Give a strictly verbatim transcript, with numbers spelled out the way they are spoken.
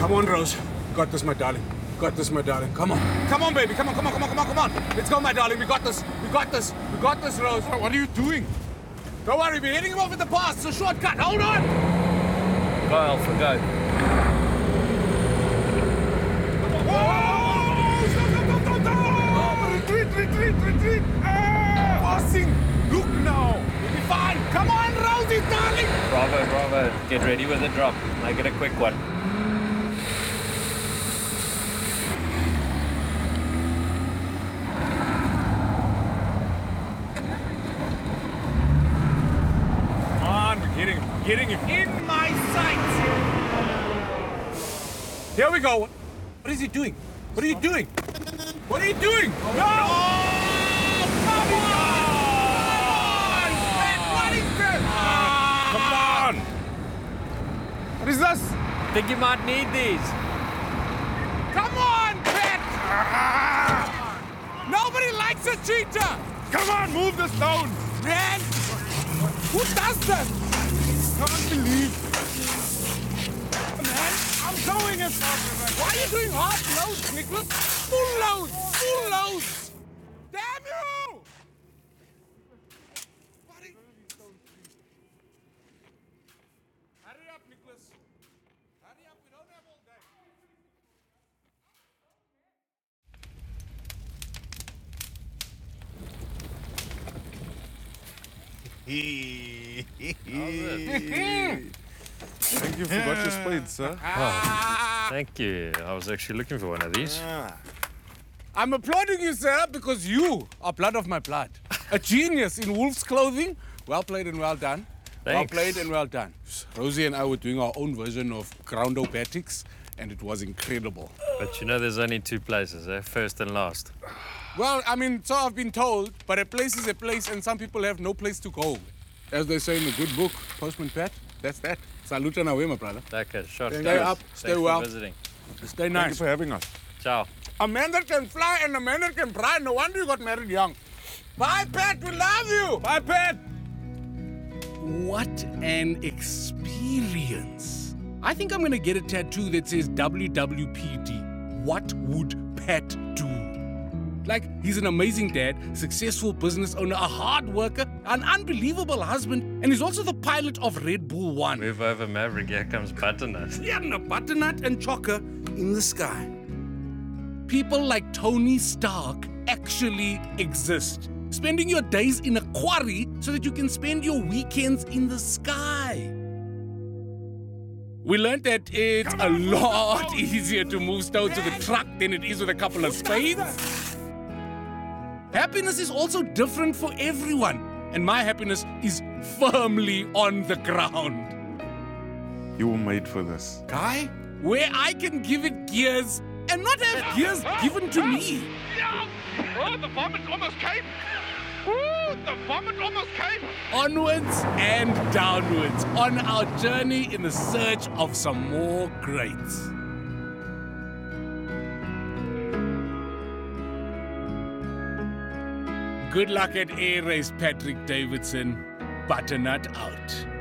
Come on, Rose. Got this, my darling. Got this, my darling. Come on. Come on, baby. Come on, come on, come on, come on, come on. Let's go, my darling. We got this. We got this. We got this, Rose. What are you doing? Don't worry, we're heading him off at the pass. It's a shortcut. Hold on. Go, Alpha, go. Whoa! Stop, stop, stop, stop, stop! Oh, retreat, retreat, retreat. Ah! Passing. Look now. We'll be fine. Come on, Rosie, darling. Bravo, bravo. Get ready with the drop. Make it a quick one. Getting him, getting him in my sights. Here we go. What is he doing? What are you doing? What are you doing? No! Oh, come on! What is this? Come on! What is this? Think you might need these. Come on, Pet! Nobody likes a cheater! Come on, move the stones! Man! Who does this? Can't believe. Man, I'm going as Why are you doing half loads, Nicholas? Full loads! Full loads! Damn you! Hurry up, Nicholas. Hurry up, we don't have all day. Thank you for got your spades, sir. Oh, thank you. I was actually looking for one of these. I'm applauding you, sir, because you are blood of my blood. A genius in wolf's clothing. Well played and well done. Thanks. Well played and well done. Rosie and I were doing our own version of groundobatics, and it was incredible. But you know there's only two places, eh? First and last. Well, I mean, so I've been told, but a place is a place, and some people have no place to go. As they say in the good book, Postman Pat, that's that. Salute and away, my brother. Okay, shot. Stay goes. up, Thanks stay for well. visiting. Stay Thank nice. you for having us. Ciao. A man that can fly and a man that can cry. No wonder you got married young. Bye, Pat. We love you. Bye, Pat. What an experience. I think I'm going to get a tattoo that says W W P D. What would Pat do? Like, he's an amazing dad, successful business owner, a hard worker, an unbelievable husband, and he's also the pilot of Red Bull One. Move over, Maverick. Here comes Butternut. Yeah, and a butternut and chocker in the sky. People like Tony Stark actually exist. Spending your days in a quarry so that you can spend your weekends in the sky. We learned that it's a lot easier to move stones with a truck than it is with a couple of spades. Happiness is also different for everyone, and my happiness is firmly on the ground. You were made for this. Guy, where I can give it gears and not have gears given to me. Oh, the vomit almost came. Ooh, the vomit almost came. Onwards and downwards on our journey in the search of some more greats. Good luck at Air Race, Patrick Davidson. Butternut out.